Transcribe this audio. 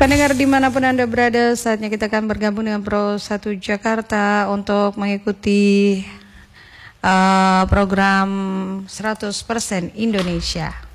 Pendengar dimanapun Anda berada, saatnya kita akan bergabung dengan Pro 1 Jakarta untuk mengikuti program 100% Indonesia.